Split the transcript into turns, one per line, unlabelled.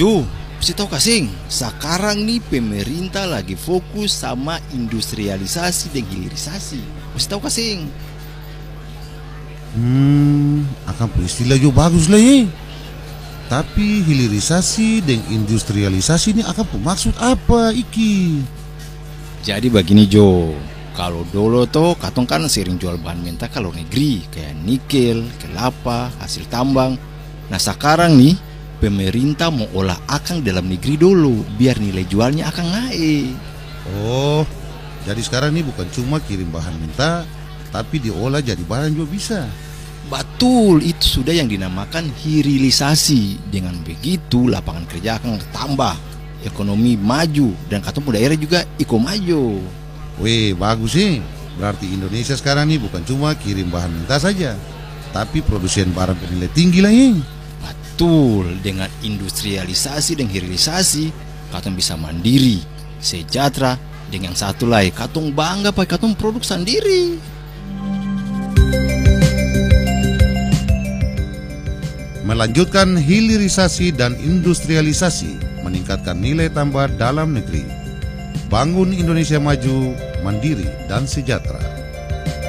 Jo, mesti tahu kasing, sekarang nih pemerintah lagi fokus sama industrialisasi dan hilirisasi. Mesti tahu kasing.
Akan istilah jo bagus lah ya. Tapi hilirisasi dan industrialisasi ini akan maksud apa iki?
Jadi begini Jo, kalau dulu tuh katong kan sering jual bahan mentah ke luar negeri, kayak nikel, kelapa, hasil tambang. Nah sekarang nih pemerintah mau olah akang dalam negeri dulu, biar nilai jualnya akan naik.
Oh, jadi sekarang ini bukan cuma kirim bahan mentah, tapi diolah jadi barang juga bisa.
Betul, itu sudah yang dinamakan hilirisasi. Dengan begitu lapangan kerja akan tambah, ekonomi maju, dan katong daerah juga ikut maju.
Weh, bagus sih. Berarti Indonesia sekarang ini bukan cuma kirim bahan mentah saja, tapi produsen barang bernilai tinggi lah ya.
Betul, dengan industrialisasi dan hilirisasi, katong bisa mandiri, sejahtera, dengan satu lagi, katong bangga pakai katong produk sendiri.
Melanjutkan hilirisasi dan industrialisasi, meningkatkan nilai tambah dalam negeri. Bangun Indonesia maju, mandiri dan sejahtera.